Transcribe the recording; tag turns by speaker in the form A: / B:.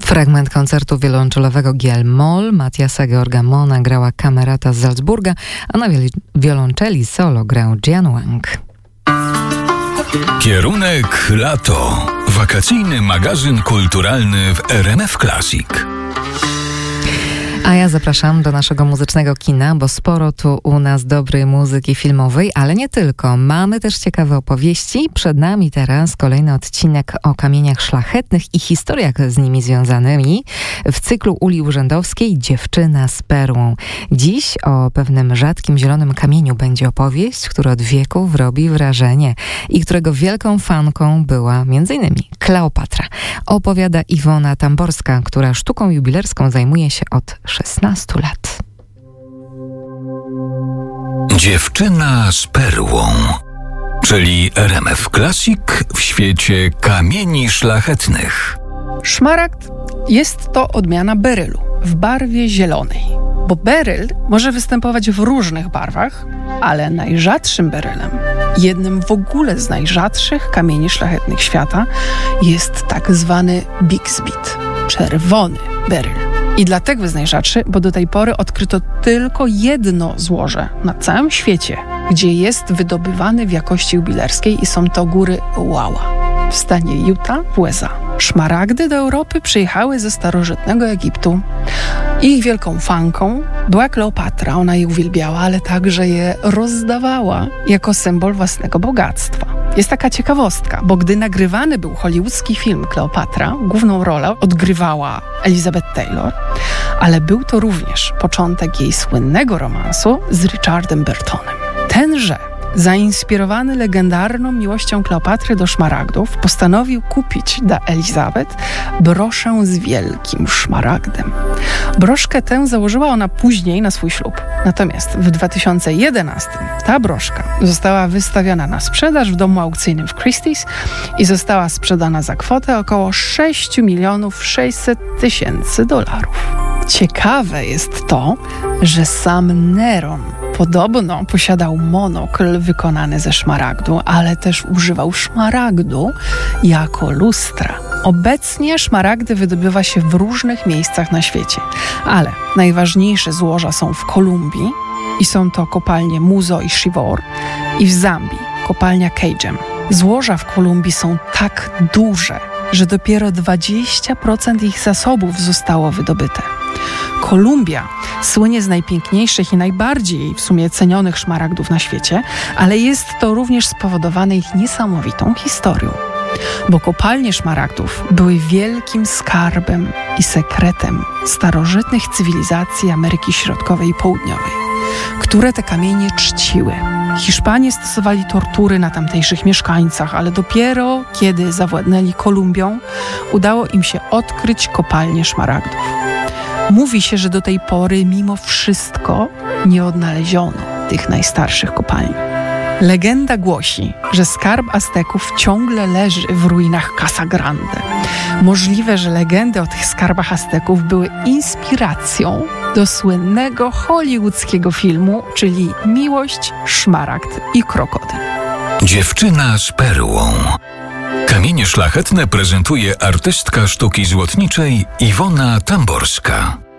A: Fragment koncertu wiolonczelowego G-moll Matthiasa Georga Mona grała Kamerata z Salzburga, a na wiolonczeli solo grał Jian Wang.
B: Kierunek lato. Wakacyjny magazyn kulturalny w RMF Classic.
A: A ja zapraszam do naszego muzycznego kina, bo sporo tu u nas dobrej muzyki filmowej, ale nie tylko. Mamy też ciekawe opowieści. Przed nami teraz kolejny odcinek o kamieniach szlachetnych i historiach z nimi związanymi w cyklu Uli Urzędowskiej Dziewczyna z perłą. Dziś o pewnym rzadkim zielonym kamieniu będzie opowieść, który od wieków robi wrażenie i którego wielką fanką była m.in. Kleopatra. Opowiada Iwona Tamborska, która sztuką jubilerską zajmuje się od 16 lat.
B: Dziewczyna z perłą, czyli RMF Classic w świecie kamieni szlachetnych.
C: Szmaragd jest to odmiana berylu w barwie zielonej, bo beryl może występować w różnych barwach, ale najrzadszym berylem, jednym w ogóle z najrzadszych kamieni szlachetnych świata, jest tak zwany Bixbit, czerwony beryl. I dlatego jest najrzadszy, bo do tej pory odkryto tylko jedno złoże na całym świecie, gdzie jest wydobywany w jakości jubilerskiej i są to góry Uaua w stanie Utah w USA. Szmaragdy do Europy przyjechały ze starożytnego Egiptu. Ich wielką fanką była Kleopatra, ona je uwielbiała, ale także je rozdawała jako symbol własnego bogactwa. Jest taka ciekawostka, bo gdy nagrywany był hollywoodzki film Kleopatra, główną rolę odgrywała Elizabeth Taylor, ale był to również początek jej słynnego romansu z Richardem Burtonem. Tenże, zainspirowany legendarną miłością Kleopatry do szmaragdów, postanowił kupić dla Elizabeth broszę z wielkim szmaragdem. Broszkę tę założyła ona później na swój ślub. Natomiast w 2011 ta broszka została wystawiona na sprzedaż w domu aukcyjnym w Christie's i została sprzedana za kwotę około $6,600,000. Ciekawe jest to, że sam Neron podobno posiadał monokl wykonany ze szmaragdu, ale też używał szmaragdu jako lustra. Obecnie szmaragdy wydobywa się w różnych miejscach na świecie, ale najważniejsze złoża są w Kolumbii i są to kopalnie Muzo i Chivor, i w Zambii kopalnia Kagem. Złoża w Kolumbii są tak duże, że dopiero 20% ich zasobów zostało wydobyte. Kolumbia słynie z najpiękniejszych i najbardziej w sumie cenionych szmaragdów na świecie, ale jest to również spowodowane ich niesamowitą historią. Bo kopalnie szmaragdów były wielkim skarbem i sekretem starożytnych cywilizacji Ameryki Środkowej i Południowej, które te kamienie czciły. Hiszpanie stosowali tortury na tamtejszych mieszkańcach, ale dopiero kiedy zawładnęli Kolumbią, udało im się odkryć kopalnie szmaragdów. Mówi się, że do tej pory mimo wszystko nie odnaleziono tych najstarszych kopalni. Legenda głosi, że skarb Azteków ciągle leży w ruinach Casa Grande. Możliwe, że legendy o tych skarbach Azteków były inspiracją do słynnego hollywoodzkiego filmu, czyli Miłość, szmaragd i krokodyl.
B: Dziewczyna z perłą. Kamienie szlachetne prezentuje artystka sztuki złotniczej Iwona Tamborska.